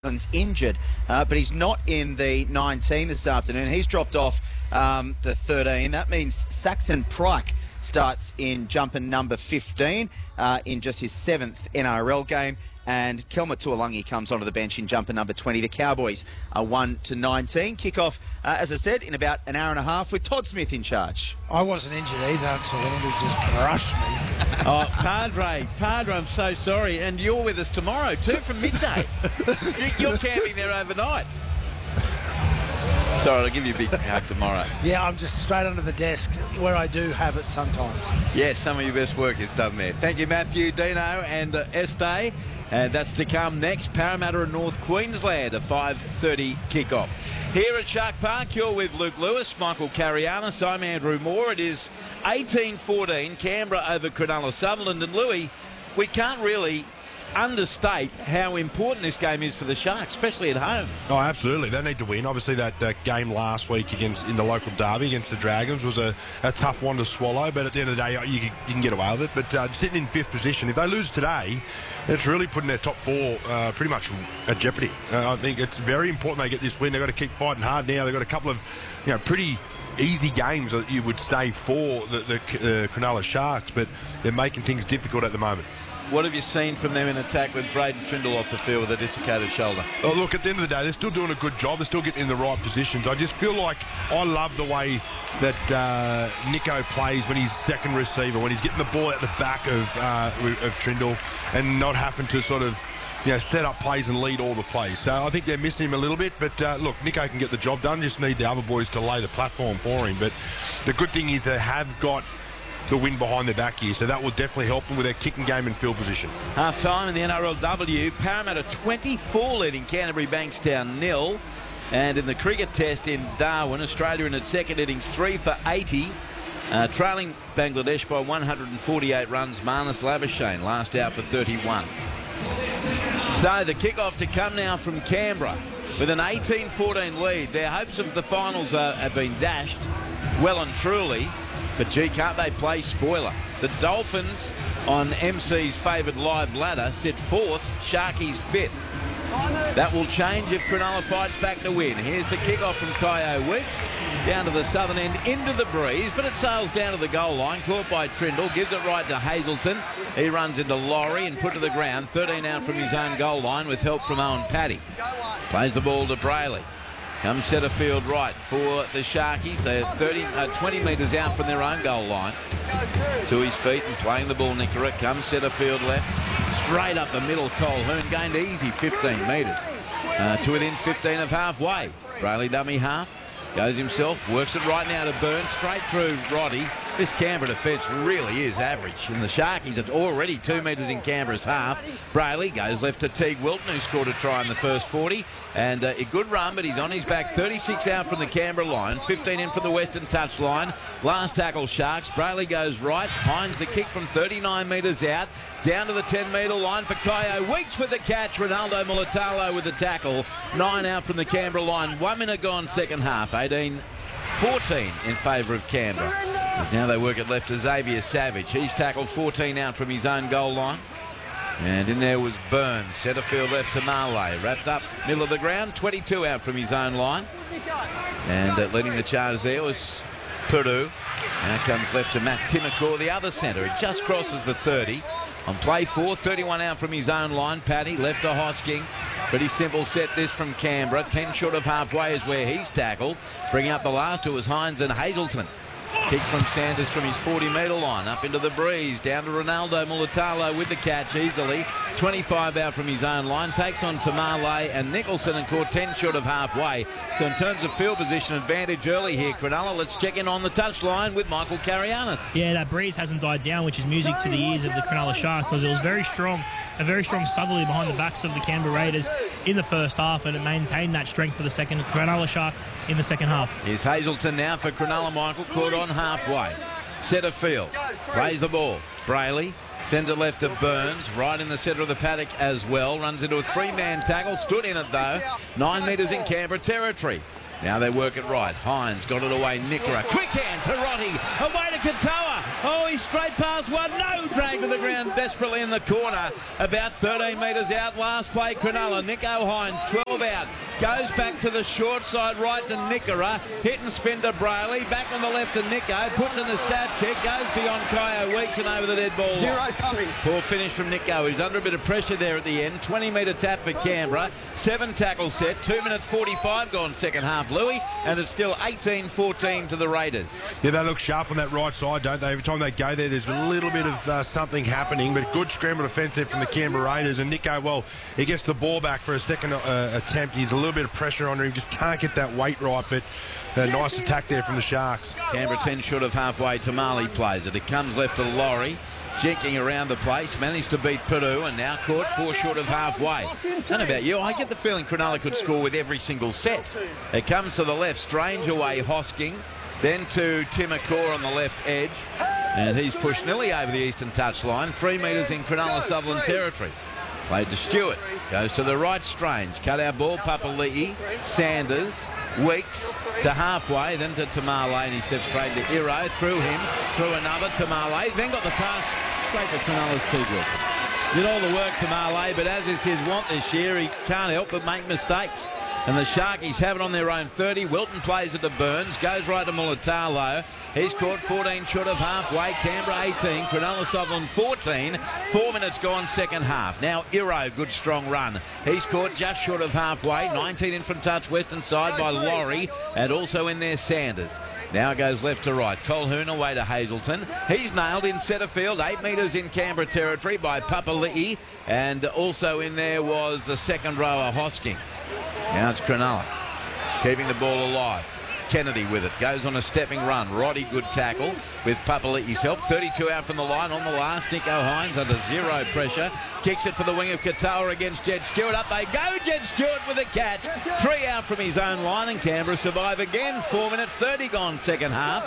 injured, but he's not in the 19 this afternoon. He's dropped off the 13. That means Saxon Pryke starts in jumper number 15 in just his 7th NRL game. And Kelma Tuolangi comes onto the bench in jumper number 20. The Cowboys are 1-19. Kick-off, as I said, in about an hour and a half with Todd Smith in charge. I wasn't injured either until Andrew just brushed me. Oh, Padre, I'm so sorry. And you're with us tomorrow too from midday. You're camping there overnight. Sorry, I'll give you a big hug tomorrow. Yeah, I'm just straight under the desk where I do have it sometimes. Yes, some of your best work is done there. Thank you, Matthew, Dino and Este. And that's to come next. Parramatta and North Queensland, a 5:30 kickoff. Here at Shark Park, you're with Luke Lewis, Michael Carianis. I'm Andrew Moore. It is 18-14, Canberra over Cronulla Sutherland. And Louis, we can't really understate how important this game is for the Sharks, especially at home. Oh, absolutely. They need to win. Obviously, that game last week in the local derby against the Dragons was a tough one to swallow, but at the end of the day, you can get away with it. But sitting in 5th position, if they lose today, it's really putting their top 4 pretty much at jeopardy. I think it's very important they get this win. They've got to keep fighting hard now. They've got a couple of pretty easy games that you would say for the Cronulla Sharks, but they're making things difficult at the moment. What have you seen from them in attack with Braden Trindle off the field with a dislocated shoulder? Oh, look, at the end of the day, they're still doing a good job. They're still getting in the right positions. I just feel like I love the way that Nico plays when he's second receiver, when he's getting the ball at the back of Trindle and not having to sort of set up plays and lead all the plays. So I think they're missing him a little bit. But look, Nico can get the job done. Just need the other boys to lay the platform for him. But the good thing is they have got the win behind their back here, so that will definitely help them with their kicking game and field position. Half time in the NRLW, Parramatta 24 leading Canterbury Bankstown 0. And in the cricket test in Darwin, Australia in its second innings 3 for 80, trailing Bangladesh by 148 runs. Marnus Labuschagne last out for 31. So the kick-off to come now from Canberra with an 18-14 lead. Their hopes of the finals have been dashed well and truly. But gee, can't they play spoiler? The Dolphins on MC's favoured live ladder sit 4th, Sharkies 5th. That will change if Cronulla fights back to win. Here's the kickoff from Kyo Weeks. Down to the southern end, into the breeze, but it sails down to the goal line. Caught by Trindle, gives it right to Hazelton. He runs into Laurie and put to the ground. 13 out from his own goal line with help from Owen Paddy. Plays the ball to Brayley. Comes centre field right for the Sharkies. They're 20 metres out from their own goal line. To his feet and playing the ball, Nickera. Comes centre field left. Straight up the middle, Colquhoun gained easy 15 metres. To within 15 of halfway. Brayley dummy half. Goes himself, works it right now to Burns, straight through Roddy. This Canberra defence really is average. And the Sharkies are already 2 metres in Canberra's half. Brayley goes left to Teague Wilton, who scored a try in the first 40. And a good run, but he's on his back. 36 out from the Canberra line, 15 in from the Western touch line. Last tackle, Sharks. Brayley goes right. Hines the kick from 39 metres out. Down to the 10-metre line for Kyo Weeks with the catch. Ronaldo Mulatalo with the tackle. 9 out from the Canberra line. 1 minute gone second half. 18-14 in favour of Canberra. As now they work it left to Xavier Savage. He's tackled 14 out from his own goal line. And in there was Burns. Centre field left to Marley. Wrapped up middle of the ground. 22 out from his own line. And leading the charge there was Peru. Now comes left to Matt Timacor, the other centre. It just crosses the 30. On play 4, 31 out from his own line. Paddy left to Hosking. Pretty simple set this from Canberra. 10 short of halfway is where he's tackled. Bringing up the last two was Hines and Hazelton. Kick from Sanders from his 40-metre line. Up into the breeze. Down to Ronaldo Mulatalo with the catch easily. 25 out from his own line. Takes on Tamale and Nicholson and caught 10 short of halfway. So in terms of field position advantage early here, Cronulla. Let's check in on the touchline with Michael Carianis. Yeah, that breeze hasn't died down, which is music to the ears of the Cronulla Sharks, because it was very strong. A very strong southerly behind the backs of the Canberra Raiders in the first half, and it maintained that strength for the second. Cronulla Sharks in the second half. Here's Hazelton now for Cronulla. Michael caught on halfway. Centre field. Plays the ball. Brayley sends it left to Burns. Right in the centre of the paddock as well. Runs into a 3-man tackle. Stood in it though. 9 metres in Canberra territory. Now they work it right. Hines got it away. Nickera. Quick hands. Hiroti. Away to Katoa. Oh, he's straight past one. No, drag to the ground desperately in the corner. About 13 metres out. Last play, Cronulla. Nico Hines, 12 out. Goes back to the short side, right to Nickera. Hit and spin to Brayley. Back on the left to Nico. Puts in a stab kick. Goes beyond Kyo Weeks and over the dead ball. Zero coming. Poor finish from Nico. He's under a bit of pressure there at the end. 20-metre tap for Canberra. 7 tackles set. 2 minutes 45 gone second half, Louis. And it's still 18-14 to the Raiders. Yeah, they look sharp on that right side, don't they? Every time they go there, there's a little bit of something happening, but good scramble defence there from the Canberra Raiders. And Nico, well, he gets the ball back for a second attempt. He's a little bit of pressure on him, just can't get that weight right, but a nice attack there from the Sharks. Canberra 10 short of halfway. Tamale plays it. It comes left to Laurie. Jinking around the place, managed to beat Peru and now caught 4 short of halfway. I don't know about you, I get the feeling Cronulla could score with every single set. It comes to the left, Strange away, Hosking, then to Timacor on the left edge, and he's pushed nearly over the eastern touchline, 3 metres in Cronulla Sutherland territory. Played to Stewart, goes to the right, Strange, cut our ball, Papali'i, Sanders, Weeks to halfway, then to Tamale, and he steps straight to Iro, through him, through another, Tamale, then got the pass straight to Cronulla's keeper. Did all the work, Tamale, but as is his want this year, he can't help but make mistakes. And the Sharkies have it on their own 30. Wilton plays it to Burns, goes right to Mulatalo. He's caught 14 short of halfway. Canberra 18, Cronulla Sutherland 14. 4 minutes gone second half. Now Iro, good strong run. He's caught just short of halfway. 19 in from touch, western side by Laurie, and also in there Sanders. Now goes left to right. Colquhoun away to Hazelton. He's nailed in centre field. 8 metres in Canberra territory by Papali'i. And also in there was the second rower, Hosking. Now it's Cronulla keeping the ball alive. Kennedy with it. Goes on a stepping run. Roddy, good tackle with Papali'i's help. 32 out from the line on the last. Nico Hines under zero pressure. Kicks it for the wing of Katoa against Jed Stewart. Up they go. Jed Stewart with a catch. 3 out from his own line, and Canberra survive again. 4 minutes 30 gone second half.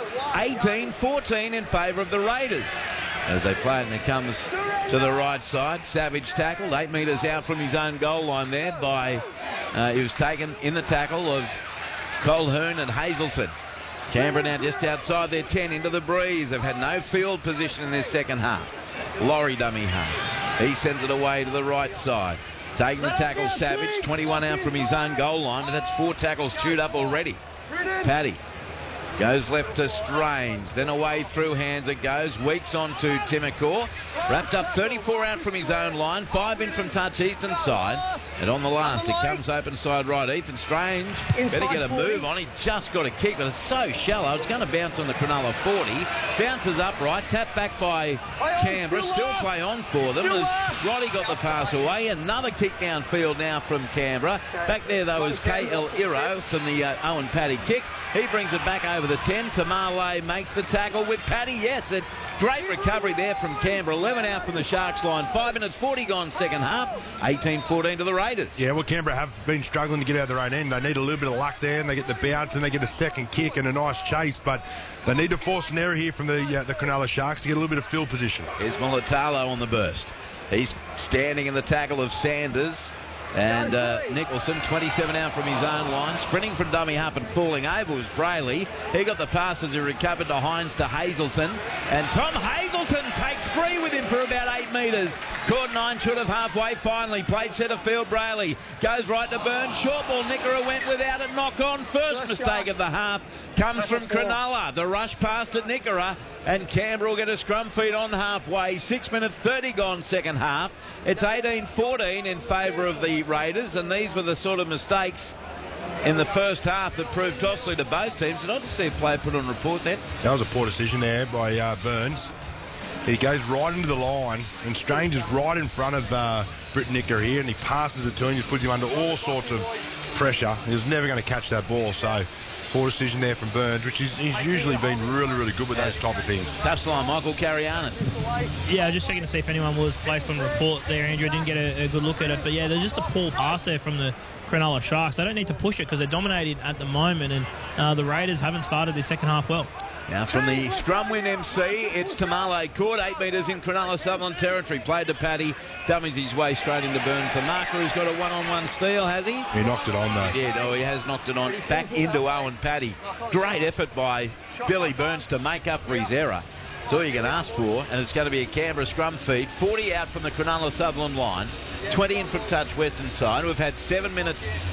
18-14 in favour of the Raiders. As they play it, and it comes to the right side. Savage tackled 8 metres out from his own goal line there by... he was taken in the tackle of Colquhoun and Hazelton. Canberra now just outside their 10 into the breeze. They've had no field position in this second half. Laurie dummy half. He sends it away to the right side. Taking the tackle, Savage, 21 out from his own goal line, but that's 4 tackles chewed up already. Paddy goes left to Strange, then away through hands it goes. Weeks on to Timacor. Wrapped up 34 out from his own line, 5 in from touch eastern side. And on the last, it comes open side right. Ethan Strange better get a move on. He just got a kick, but it's so shallow. It's going to bounce on the Cronulla 40. Bounces upright, tapped back by Canberra. Still play on for them as Roddy got the pass away. Another kick downfield now from Canberra. Back there, though, is KL Iro from the Owen Paddy kick. He brings it back over the 10. Tamale makes the tackle with Paddy. Yes, a great recovery there from Canberra. 11 out from the Sharks line. 5 minutes 40 gone second half. 18-14 to the Raiders. Yeah, well, Canberra have been struggling to get out of their own end. They need a little bit of luck there, and they get the bounce, and they get a second kick and a nice chase. But they need to force an error here from the Cronulla Sharks to get a little bit of field position. Here's Mulatalo on the burst. He's standing in the tackle of Sanders. And Nicholson, 27 out from his own line, sprinting from dummy half and falling over was Brayley. He got the pass as he recovered to Hines to Hazelton. And Tom Hazelton takes free with him for about 8 metres. Caught 9 short of halfway, finally. Played centre field, Brayley. Goes right to Burns. Short ball, Nickera went without it. Knock on. First mistake of the half comes from Cronulla. The rush pass to Nickera. And Canberra will get a scrum feed on halfway. 6 minutes 30 gone second half. It's 18-14 in favour of the Raiders, and these were the sort of mistakes in the first half that proved costly to both teams. And I just see a player put on report then. That was a poor decision there by Burns. He goes right into the line, and Strange is right in front of Britt Nicker here, and he passes it to him, just puts him under all sorts of pressure. He was never going to catch that ball, so poor decision there from Burns, which he's usually been really, really good with those type of things. Touchline, Michael Carianis. Yeah, I was just checking to see if anyone was placed on report there, Andrew. I didn't get a good look at it, but yeah, there's just a poor pass there from the Cronulla Sharks. They don't need to push it because they're dominating at the moment, and the Raiders haven't started their second half well. Now from the scrum win MC, it's Tamale caught 8 metres in Cronulla Sutherland territory. Played to Paddy, dummies his way straight into Burns. To Marker, who's got a one-on-one steal, has he? He knocked it on though. He did. Oh, he has knocked it on. Back into Owen Paddy. Great effort by Billy Burns to make up for his error. It's all you can ask for, and it's going to be a Canberra scrum feed. 40 out from the Cronulla Sutherland line, 20 in from touch western side. We've had 7 minutes